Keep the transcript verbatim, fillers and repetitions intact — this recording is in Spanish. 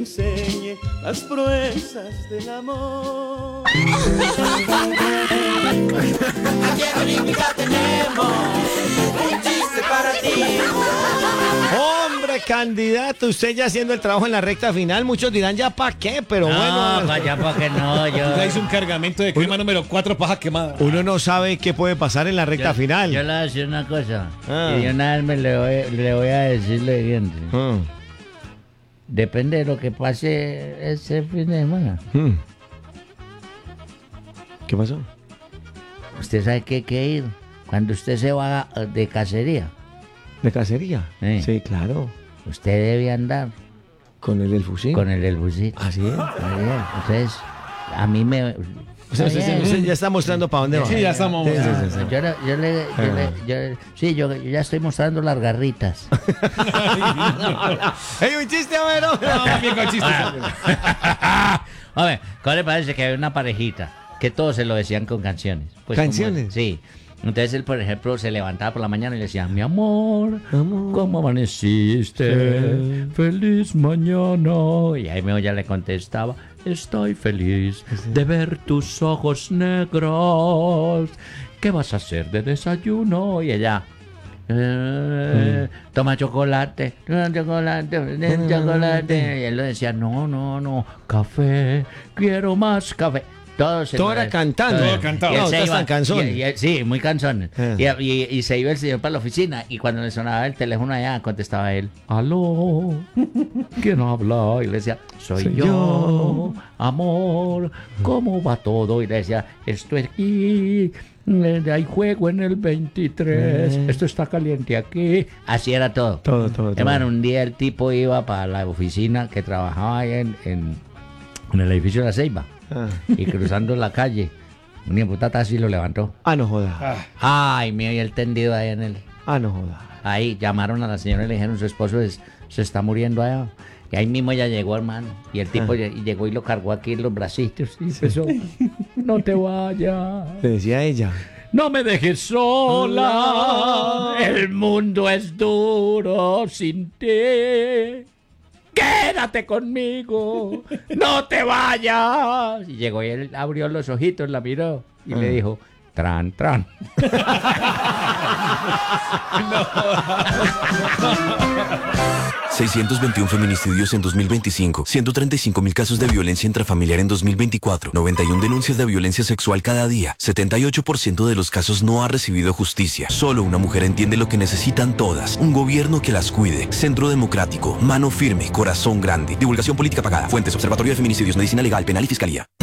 enseñe las proezas del amor. Aquí en Olímpica tenemos un chiste para ti. Hombre, candidato, usted ya haciendo el trabajo en la recta final, muchos dirán ya pa' qué, pero no, bueno. pa' ya pa' que no, yo. Ya hizo un cargamento de crema número cuatro, paja quemada. Uno no sabe qué puede pasar en la recta yo, final. Yo le voy a decir una cosa. Ah. Y de una vez me le voy, le voy a decir lo siguiente. Ah. Depende de lo que pase ese fin de semana. Hmm. ¿Qué pasó? Usted sabe que hay que ir cuando usted se va de cacería. ¿De cacería? Sí. Sí, claro. Usted debe andar ¿Con el del fusil? con el del busito. ¿Así es? Entonces, a mí me... O sea, usted, usted ya está mostrando para dónde va. Sí, ya estamos. Sí, sí, sí, sí. Yo, le- yo le, yo le- yo- sí, yo, yo ya estoy mostrando las garritas. ¡Ey, un chiste, bueno! No, bien con chistes. A ver, ¿cómo le parece que hay una parejita que todos se lo decían con canciones? Pues como- ¿Canciones? sí. Entonces él, por ejemplo, se levantaba por la mañana y le decía, mi amor, Amor. ¿cómo amaneciste? Feliz mañana. Y ahí ella le contestaba, estoy feliz de ver tus ojos negros. ¿Qué vas a hacer de desayuno? Y ella... Eh, toma chocolate, toma chocolate, toma chocolate. Y él le decía, no, no, no, café, quiero más café. Todo, se Todo lo era decía. cantando. Todo cantado. Y él No, se todas iba- tan canzones. y- y- sí, muy canzones. Eh. Y, y- y se iba el señor para la oficina y cuando le sonaba el teléfono allá contestaba él, aló, ¿quién habla? Y le decía, soy, Soy yo, yo. amor, ¿cómo va todo? Y le decía, estoy aquí, eh, hay juego en el veintitrés, Eh. esto está caliente aquí. Así era todo. Todo, todo, todo. Hermano, un día el tipo iba para la oficina que trabajaba ahí en, en, en el edificio de la Ceiba. Ah. Y cruzando la calle, un imputata así lo levantó. Ah, no joda. Ay, mío, y el tendido ahí en el... Ah, no joda. Ahí llamaron a la señora y le dijeron, su esposo es- se está muriendo allá. Y ahí mismo ya llegó, hermano. Y el tipo lle- y llegó y lo cargó aquí en los bracitos. Y empezó, no te vayas. Le decía a ella. No me dejes sola. El mundo es duro sin ti. Quédate conmigo. No te vayas. Y llegó y él abrió los ojitos, la miró y le dijo, tran, tran. seiscientos veintiún feminicidios en dos mil veinticinco, ciento treinta y cinco mil casos de violencia intrafamiliar en dos mil veinticuatro, noventa y una denuncias de violencia sexual cada día, setenta y ocho por ciento de los casos no ha recibido justicia. Solo una mujer entiende lo que necesitan todas, un gobierno que las cuide. Centro Democrático, mano firme, corazón grande. Divulgación política pagada. Fuentes: Observatorio de Feminicidios, Medicina Legal, Penal y Fiscalía.